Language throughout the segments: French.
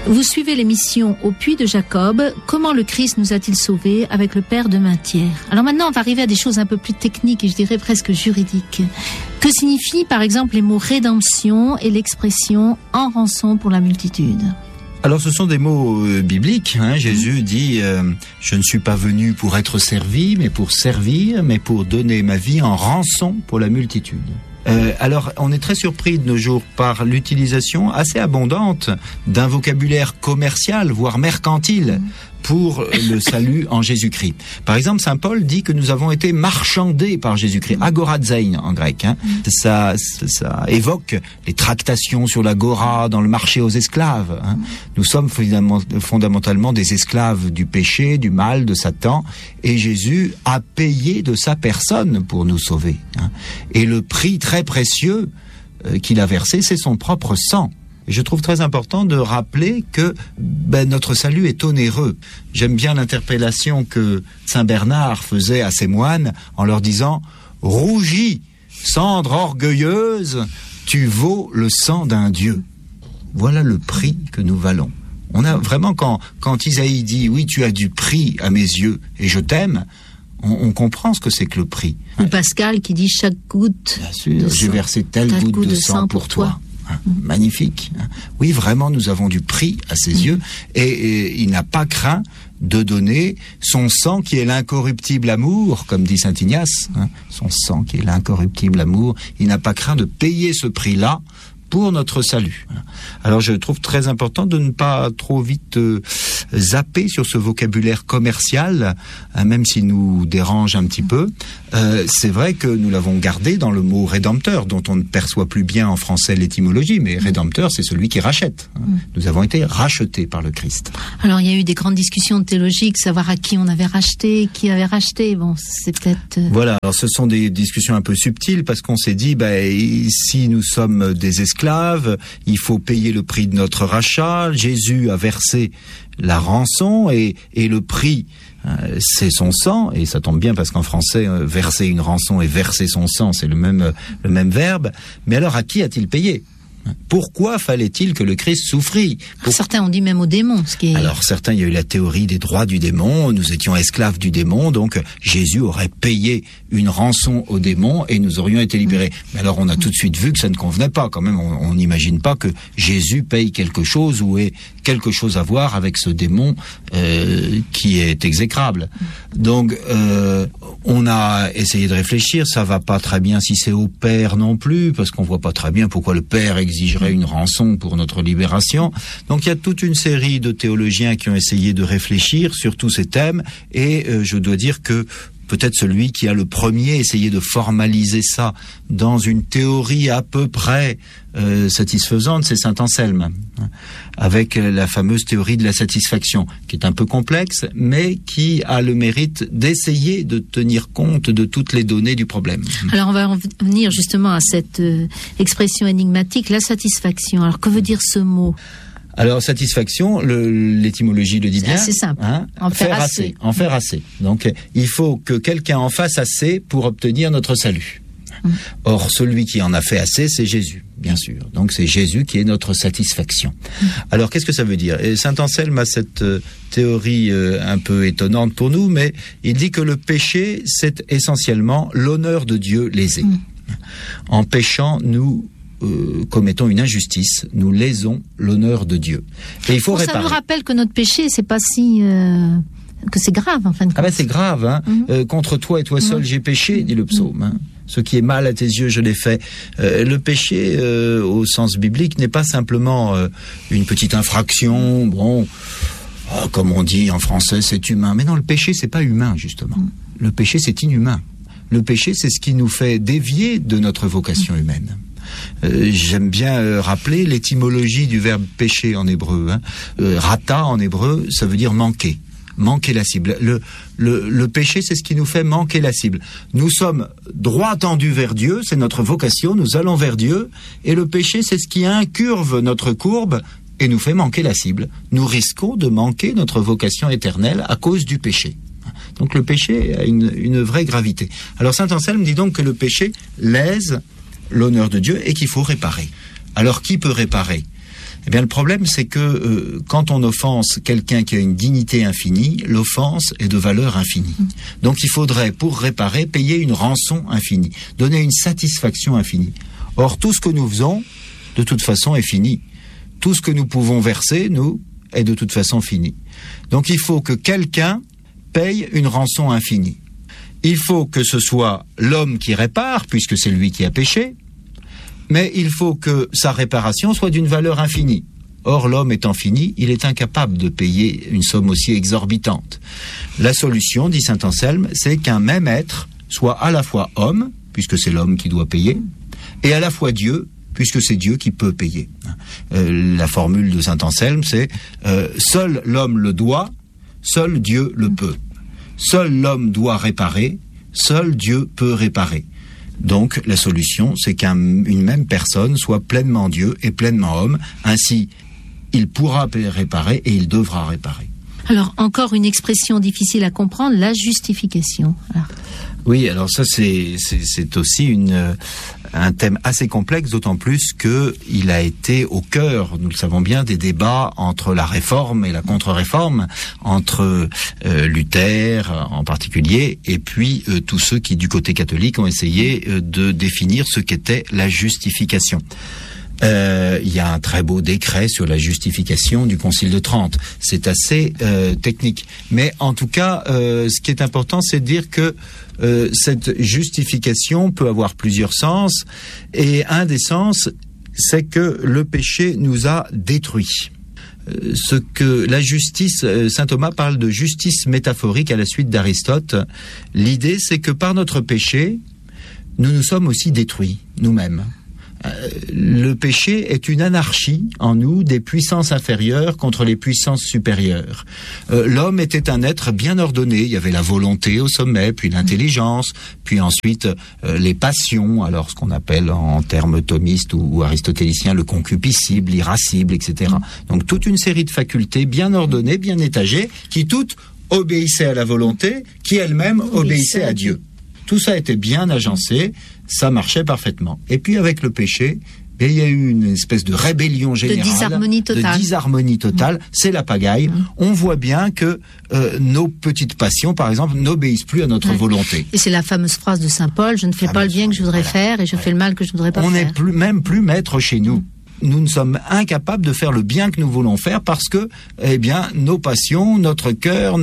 Vous suivez l'émission Au Puits de Jacob. Comment le Christ nous a-t-il sauvés avec le Père de Mainthière? Alors maintenant, on va arriver à des choses un peu plus techniques et je dirais presque juridiques. Que signifient par exemple les mots rédemption et l'expression en rançon pour la multitude? Alors ce sont des mots bibliques. Jésus dit je ne suis pas venu pour être servi, mais pour servir, mais pour donner ma vie en rançon pour la multitude. Alors, on est très surpris de nos jours par l'utilisation assez abondante d'un vocabulaire commercial, voire mercantile, pour le salut en Jésus-Christ. Par exemple, saint Paul dit que nous avons été marchandés par Jésus-Christ, agorazein en grec. Ça évoque les tractations sur l'agora dans le marché aux esclaves. Nous sommes fondamentalement des esclaves du péché, du mal, de Satan, et Jésus a payé de sa personne pour nous sauver. Et le prix très précieux qu'il a versé, c'est son propre sang. Et je trouve très important de rappeler que notre salut est onéreux. J'aime bien l'interpellation que saint Bernard faisait à ses moines en leur disant « Rougis, cendre orgueilleuse, tu vaux le sang d'un Dieu. » Voilà le prix que nous valons. On a vraiment, quand Isaïe dit « Oui, tu as du prix à mes yeux et je t'aime », on comprend ce que c'est que le prix. Ou Pascal qui dit « Chaque goutte bien sûr, j'ai versé telle goutte de sang pour toi. » Magnifique. Oui, vraiment, nous avons du prix à ses yeux et il n'a pas craint de donner son sang qui est l'incorruptible amour, comme dit saint Ignace, son sang qui est l'incorruptible amour. Il n'a pas craint de payer ce prix-là pour notre salut. Alors je trouve très important de ne pas trop vite zapper sur ce vocabulaire commercial, même s'il nous dérange un petit peu. C'est vrai que nous l'avons gardé dans le mot rédempteur, dont on ne perçoit plus bien en français l'étymologie, mais rédempteur, c'est celui qui rachète. Nous avons été rachetés par le Christ. Alors il y a eu des grandes discussions théologiques, savoir à qui on avait racheté, qui avait racheté. Bon, c'est peut-être... Voilà, alors ce sont des discussions un peu subtiles, parce qu'on s'est dit, si nous sommes des esclaves, il faut payer le prix de notre rachat. Jésus a versé la rançon et le prix, c'est son sang. Et ça tombe bien parce qu'en français, verser une rançon et verser son sang, c'est le même verbe. Mais alors, à qui a-t-il payé ? Pourquoi fallait-il que le Christ souffrit ? Certains ont dit même au démon. Alors certains, il y a eu la théorie des droits du démon, nous étions esclaves du démon, donc Jésus aurait payé une rançon au démon et nous aurions été libérés. Mais alors on a tout de suite vu que ça ne convenait pas quand même, on n'imagine pas que Jésus paye quelque chose ou ait quelque chose à voir avec ce démon qui est exécrable. Donc on a essayé de réfléchir, ça va pas très bien si c'est au Père non plus, parce qu'on voit pas très bien pourquoi le Père exigerait une rançon pour notre libération. Donc il y a toute une série de théologiens qui ont essayé de réfléchir sur tous ces thèmes et je dois dire que peut-être celui qui a le premier essayé de formaliser ça dans une théorie à peu près satisfaisante, c'est saint Anselme, avec la fameuse théorie de la satisfaction, qui est un peu complexe, mais qui a le mérite d'essayer de tenir compte de toutes les données du problème. Alors on va revenir justement à cette expression énigmatique, la satisfaction. Alors que veut dire ce mot ? Alors, satisfaction, l'étymologie le dit bien. C'est simple. En faire assez. En faire assez. Donc, il faut que quelqu'un en fasse assez pour obtenir notre salut. Or, celui qui en a fait assez, c'est Jésus, bien sûr. Donc, c'est Jésus qui est notre satisfaction. Alors, qu'est-ce que ça veut dire ? Et saint Anselme a cette théorie un peu étonnante pour nous, mais il dit que le péché, c'est essentiellement l'honneur de Dieu lésé. En péchant, nous commettons une injustice, nous lésons l'honneur de Dieu. Et il faut réparer. Ça nous rappelle que notre péché, c'est pas si que c'est grave en fin de compte. C'est grave, contre toi et toi seul j'ai péché, dit le psaume. Ce qui est mal à tes yeux, je l'ai fait. Le péché, au sens biblique, n'est pas simplement une petite infraction. Bon, comme on dit en français, c'est humain. Mais non, le péché, c'est pas humain justement. Le péché, c'est inhumain. Le péché, c'est ce qui nous fait dévier de notre vocation humaine. J'aime bien rappeler l'étymologie du verbe pécher en hébreu. Rata en hébreu, ça veut dire manquer. Manquer la cible. Le péché, c'est ce qui nous fait manquer la cible. Nous sommes droit tendus vers Dieu, c'est notre vocation, nous allons vers Dieu, et le péché, c'est ce qui incurve notre courbe et nous fait manquer la cible. Nous risquons de manquer notre vocation éternelle à cause du péché. Donc le péché a une vraie gravité. Alors saint Anselme dit donc que le péché lèse l'honneur de Dieu et qu'il faut réparer. Alors qui peut réparer ? Eh bien, le problème, c'est que quand on offense quelqu'un qui a une dignité infinie, l'offense est de valeur infinie. Donc, il faudrait, pour réparer, payer une rançon infinie, donner une satisfaction infinie. Or, tout ce que nous faisons, de toute façon, est fini. Tout ce que nous pouvons verser, nous, est de toute façon fini. Donc, il faut que quelqu'un paye une rançon infinie. Il faut que ce soit l'homme qui répare, puisque c'est lui qui a péché, mais il faut que sa réparation soit d'une valeur infinie. Or, l'homme étant fini, il est incapable de payer une somme aussi exorbitante. La solution, dit saint Anselme, c'est qu'un même être soit à la fois homme, puisque c'est l'homme qui doit payer, et à la fois Dieu, puisque c'est Dieu qui peut payer. La formule de saint Anselme, c'est seul l'homme le doit, seul Dieu le peut. Seul l'homme doit réparer, seul Dieu peut réparer. Donc, la solution, c'est qu'une même personne soit pleinement Dieu et pleinement homme. Ainsi, il pourra réparer et il devra réparer. Alors, encore une expression difficile à comprendre, la justification. Oui, alors ça, c'est aussi un thème assez complexe, d'autant plus que il a été au cœur, nous le savons bien, des débats entre la réforme et la contre-réforme, entre Luther en particulier, et puis tous ceux qui, du côté catholique, ont essayé de définir ce qu'était la justification. Il y a un très beau décret sur la justification du Concile de Trente. C'est assez technique. Mais en tout cas, ce qui est important, c'est de dire que cette justification peut avoir plusieurs sens. Et un des sens, c'est que le péché nous a détruits. Ce que la justice, saint Thomas parle de justice métaphorique à la suite d'Aristote. L'idée, c'est que par notre péché, nous nous sommes aussi détruits, nous-mêmes. Le péché est une anarchie en nous des puissances inférieures contre les puissances supérieures. L'homme était un être bien ordonné. Il y avait la volonté au sommet, puis l'intelligence, puis ensuite les passions, alors ce qu'on appelle en termes thomistes ou aristotéliciens le concupiscible, l'irascible, etc. Donc toute une série de facultés bien ordonnées, bien étagées, qui toutes obéissaient à la volonté, qui elle-même obéissait à Dieu. Tout ça était bien agencé, ça marchait parfaitement. Et puis avec le péché, il y a eu une espèce de rébellion générale, de disharmonie totale. C'est la pagaille. On voit bien que nos petites passions, par exemple, n'obéissent plus à notre volonté. Et c'est la fameuse phrase de saint Paul, je ne fais pas le bien que je voudrais faire et je fais le mal que je ne voudrais pas faire. On n'est même plus maître chez nous. Nous ne sommes incapables de faire le bien que nous voulons faire parce que, nos passions, notre cœur,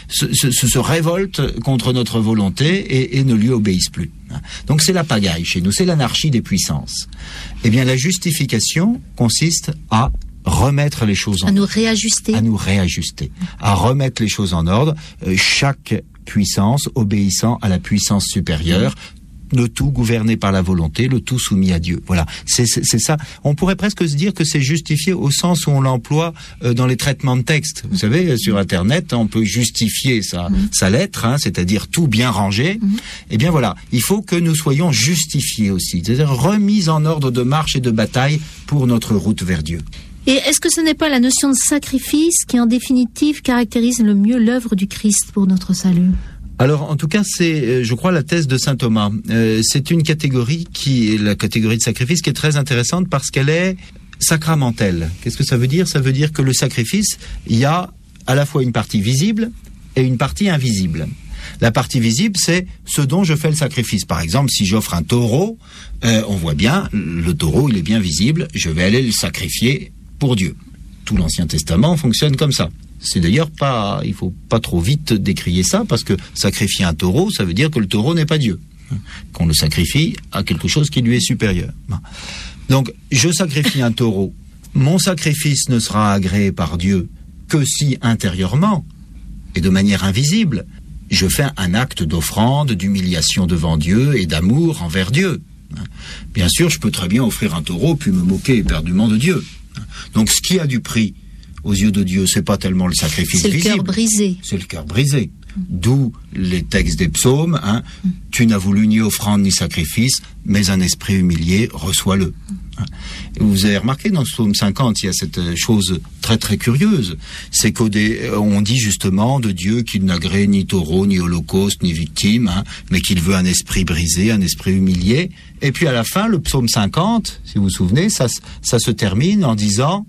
se révoltent contre notre volonté et ne lui obéissent plus. Donc c'est la pagaille chez nous, c'est l'anarchie des puissances. La justification consiste à remettre les choses en ordre. À nous réajuster. À remettre les choses en ordre. Chaque puissance obéissant à la puissance supérieure. Le tout gouverné par la volonté, le tout soumis à Dieu. Voilà, c'est ça. On pourrait presque se dire que c'est justifié au sens où on l'emploie dans les traitements de texte. Vous savez, sur Internet, on peut justifier sa lettre, c'est-à-dire tout bien rangé. Voilà, il faut que nous soyons justifiés aussi, c'est-à-dire remis en ordre de marche et de bataille pour notre route vers Dieu. Et est-ce que ce n'est pas la notion de sacrifice qui, en définitive, caractérise le mieux l'œuvre du Christ pour notre salut ? Alors, en tout cas, c'est, je crois, la thèse de saint Thomas. C'est une catégorie la catégorie de sacrifice, qui est très intéressante parce qu'elle est sacramentelle. Qu'est-ce que ça veut dire ? Ça veut dire que le sacrifice, il y a à la fois une partie visible et une partie invisible. La partie visible, c'est ce dont je fais le sacrifice. Par exemple, si j'offre un taureau, on voit bien, le taureau, il est bien visible, je vais aller le sacrifier pour Dieu. Tout l'Ancien Testament fonctionne comme ça. C'est d'ailleurs il faut pas trop vite décrier ça, parce que sacrifier un taureau, ça veut dire que le taureau n'est pas Dieu. Qu'on le sacrifie à quelque chose qui lui est supérieur. Donc, je sacrifie un taureau. Mon sacrifice ne sera agréé par Dieu que si intérieurement, et de manière invisible, je fais un acte d'offrande, d'humiliation devant Dieu et d'amour envers Dieu. Bien sûr, je peux très bien offrir un taureau puis me moquer éperdument de Dieu. Donc, ce qui a du prix aux yeux de Dieu, c'est pas tellement le sacrifice visible. C'est le cœur brisé. C'est le cœur brisé. D'où les textes des psaumes. Tu n'as voulu ni offrande ni sacrifice, mais un esprit humilié, reçois-le. Vous avez remarqué dans le psaume 50, il y a cette chose très très curieuse. C'est qu'on dit justement de Dieu qu'il n'agrée ni taureau, ni holocauste, ni victime, mais qu'il veut un esprit brisé, un esprit humilié. Et puis à la fin, le psaume 50, si vous vous souvenez, ça se termine en disant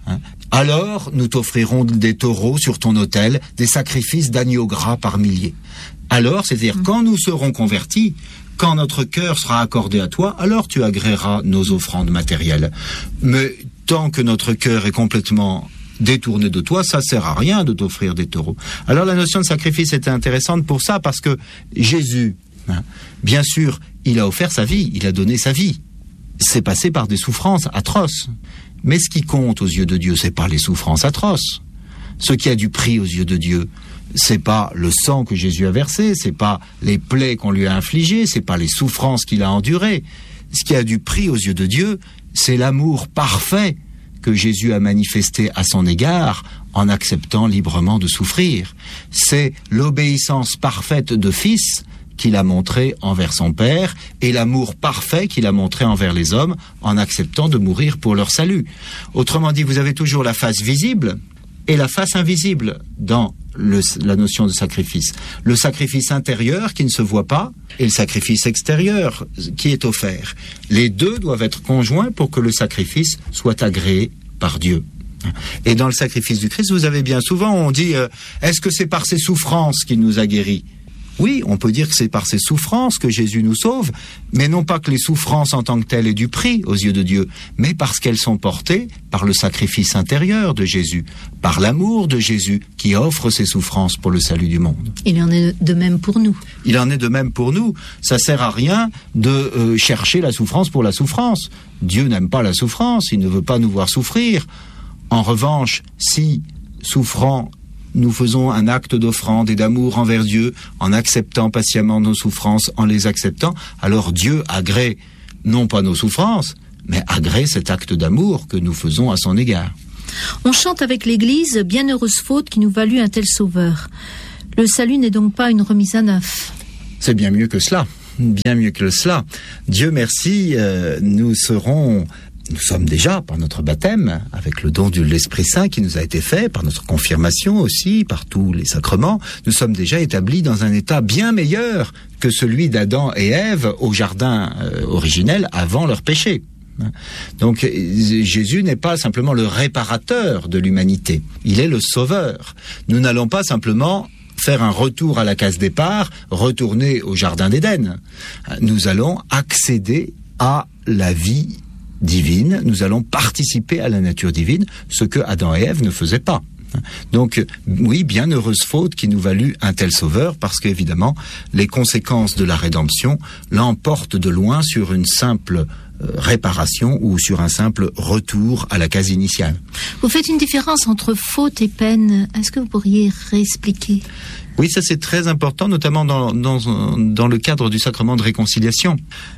alors nous t'offrirons des taureaux sur ton autel, des sacrifices d'agneaux gras par milliers. Alors, c'est-à-dire quand nous serons convertis, quand notre cœur sera accordé à toi, alors tu agréeras nos offrandes matérielles. Mais tant que notre cœur est complètement détourné de toi, ça sert à rien de t'offrir des taureaux. Alors la notion de sacrifice était intéressante pour ça, parce que Jésus, bien sûr, il a offert sa vie, il a donné sa vie. C'est passé par des souffrances atroces. Mais ce qui compte aux yeux de Dieu, c'est pas les souffrances atroces. Ce qui a du prix aux yeux de Dieu, c'est pas le sang que Jésus a versé, c'est pas les plaies qu'on lui a infligées, c'est pas les souffrances qu'il a endurées. Ce qui a du prix aux yeux de Dieu, c'est l'amour parfait que Jésus a manifesté à son égard en acceptant librement de souffrir. C'est l'obéissance parfaite de Fils qu'il a montré envers son Père et l'amour parfait qu'il a montré envers les hommes en acceptant de mourir pour leur salut. Autrement dit, vous avez toujours la face visible et la face invisible dans la notion de sacrifice. Le sacrifice intérieur qui ne se voit pas et le sacrifice extérieur qui est offert. Les deux doivent être conjoints pour que le sacrifice soit agréé par Dieu. Et dans le sacrifice du Christ, vous avez bien souvent, on dit, est-ce que c'est par ses souffrances qu'il nous a guéris ? Oui, on peut dire que c'est par ses souffrances que Jésus nous sauve, mais non pas que les souffrances en tant que telles aient du prix aux yeux de Dieu, mais parce qu'elles sont portées par le sacrifice intérieur de Jésus, par l'amour de Jésus qui offre ses souffrances pour le salut du monde. Il en est de même pour nous. Il en est de même pour nous. Ça sert à rien de chercher la souffrance pour la souffrance. Dieu n'aime pas la souffrance, il ne veut pas nous voir souffrir. En revanche, si souffrant, nous faisons un acte d'offrande et d'amour envers Dieu en acceptant patiemment nos souffrances, en les acceptant, alors Dieu agrée non pas nos souffrances, mais agrée cet acte d'amour que nous faisons à son égard. On chante avec l'Église « Bienheureuse faute qui nous valut un tel sauveur ». Le salut n'est donc pas une remise à neuf. C'est bien mieux que cela, bien mieux que cela. Dieu merci, nous sommes déjà, par notre baptême, avec le don de l'Esprit Saint qui nous a été fait, par notre confirmation aussi, par tous les sacrements, nous sommes déjà établis dans un état bien meilleur que celui d'Adam et Ève au jardin originel avant leur péché. Donc Jésus n'est pas simplement le réparateur de l'humanité, il est le sauveur. Nous n'allons pas simplement faire un retour à la case départ, retourner au jardin d'Éden. Nous allons accéder à la vie divine, nous allons participer à la nature divine, ce que Adam et Ève ne faisaient pas. Donc, oui, bienheureuse faute qui nous valut un tel sauveur, parce qu'évidemment, les conséquences de la rédemption l'emportent de loin sur une simple réparation ou sur un simple retour à la case initiale. Vous faites une différence entre faute et peine. Est-ce que vous pourriez réexpliquer ? Oui, ça c'est très important, notamment dans le cadre du sacrement de réconciliation.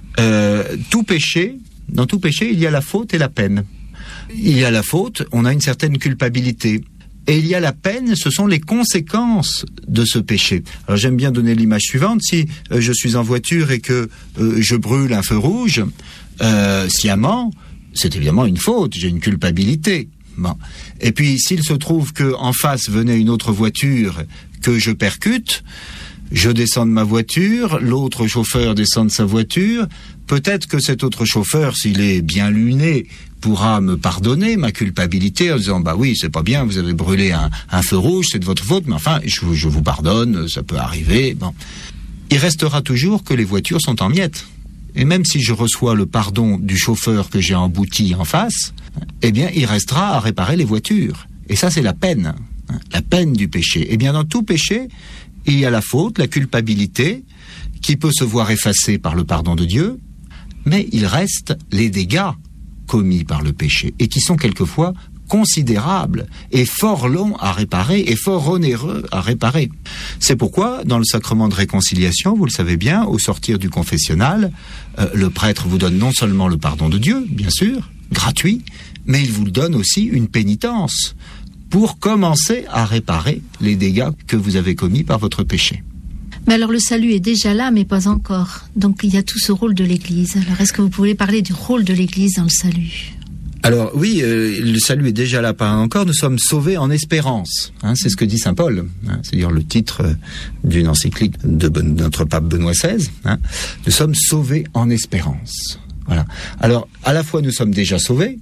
Dans tout péché, il y a la faute et la peine. Il y a la faute, on a une certaine culpabilité. Et il y a la peine, ce sont les conséquences de ce péché. Alors j'aime bien donner l'image suivante. Si je suis en voiture et que je brûle un feu rouge, sciemment, c'est évidemment une faute, j'ai une culpabilité. Bon. Et puis s'il se trouve qu'en face venait une autre voiture que je percute, je descends de ma voiture, l'autre chauffeur descend de sa voiture, peut-être que cet autre chauffeur, s'il est bien luné, pourra me pardonner ma culpabilité en disant, bah oui, c'est pas bien, vous avez brûlé un feu rouge, c'est de votre faute, mais enfin, je vous pardonne, ça peut arriver. Bon. Il restera toujours que les voitures sont en miettes. Et même si je reçois le pardon du chauffeur que j'ai embouti en face, eh bien, il restera à réparer les voitures. Et ça, c'est la peine du péché. Eh bien, dans tout péché, il y a la faute, la culpabilité, qui peut se voir effacée par le pardon de Dieu, mais il reste les dégâts commis par le péché, et qui sont quelquefois considérables, et fort longs à réparer, et fort onéreux à réparer. C'est pourquoi, dans le sacrement de réconciliation, vous le savez bien, au sortir du confessionnal, le prêtre vous donne non seulement le pardon de Dieu, bien sûr, gratuit, mais il vous donne aussi une pénitence, pour commencer à réparer les dégâts que vous avez commis par votre péché. Mais alors le salut est déjà là, mais pas encore. Donc il y a tout ce rôle de l'Église. Alors est-ce que vous pouvez parler du rôle de l'Église dans le salut ? Alors oui, le salut est déjà là, pas encore. Nous sommes sauvés en espérance. C'est ce que dit saint Paul. C'est-à-dire le titre d'une encyclique de notre pape Benoît XVI. Nous sommes sauvés en espérance. Voilà. Alors à la fois nous sommes déjà sauvés,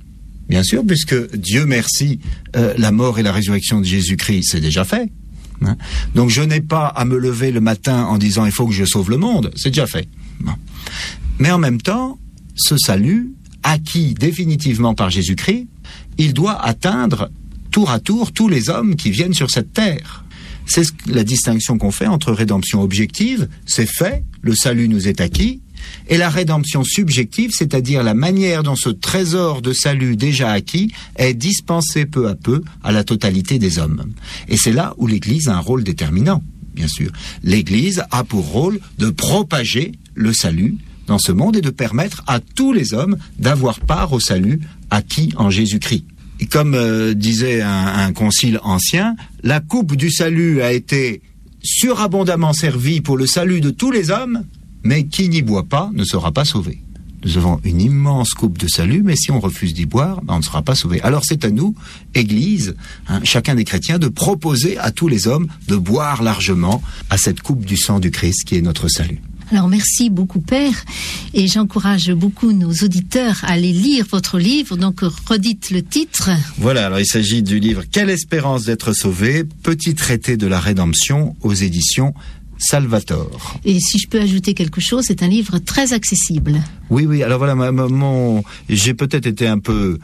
Bien sûr, puisque Dieu merci, la mort et la résurrection de Jésus-Christ, c'est déjà fait. Hein. Donc je n'ai pas à me lever le matin en disant il faut que je sauve le monde, c'est déjà fait. Bon. Mais en même temps, ce salut, acquis définitivement par Jésus-Christ, il doit atteindre tour à tour tous les hommes qui viennent sur cette terre. C'est la distinction qu'on fait entre rédemption objective, c'est fait, le salut nous est acquis, et la rédemption subjective, c'est-à-dire la manière dont ce trésor de salut déjà acquis est dispensé peu à peu à la totalité des hommes. Et c'est là où l'Église a un rôle déterminant, bien sûr. L'Église a pour rôle de propager le salut dans ce monde et de permettre à tous les hommes d'avoir part au salut acquis en Jésus-Christ. Et comme disait un concile ancien, la coupe du salut a été surabondamment servie pour le salut de tous les hommes, mais qui n'y boit pas ne sera pas sauvé. Nous avons une immense coupe de salut, mais si on refuse d'y boire, on ne sera pas sauvé. Alors c'est à nous, Église, chacun des chrétiens, de proposer à tous les hommes de boire largement à cette coupe du sang du Christ qui est notre salut. Alors merci beaucoup Père, et j'encourage beaucoup nos auditeurs à aller lire votre livre, donc redites le titre. Voilà, alors il s'agit du livre « Quelle espérance d'être sauvé ?» Petit traité de la rédemption aux éditions Salvator. Et si je peux ajouter quelque chose, c'est un livre très accessible. Oui, alors voilà, j'ai peut-être été un peu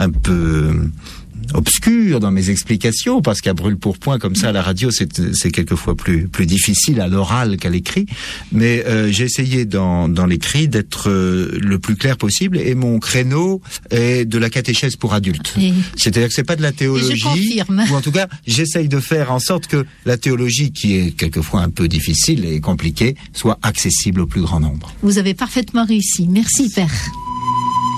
obscur dans mes explications, parce qu'à brûle-pourpoint comme ça à la radio, c'est quelquefois plus difficile à l'oral qu'à l'écrit, mais j'ai essayé dans l'écrit d'être le plus clair possible, et mon créneau est de la catéchèse pour adultes. C'est-à-dire que c'est pas de la théologie, je confirme. ou en tout cas, j'essaye de faire en sorte que la théologie, qui est quelquefois un peu difficile et compliquée, soit accessible au plus grand nombre. Vous avez parfaitement réussi. Merci Père.